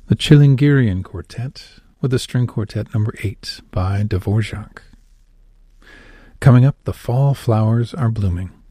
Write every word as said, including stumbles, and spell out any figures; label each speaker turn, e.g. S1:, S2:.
S1: the Chilingirian Quartet with the String Quartet number eight by Dvorak. Coming up, The Fall Flowers Are Blooming.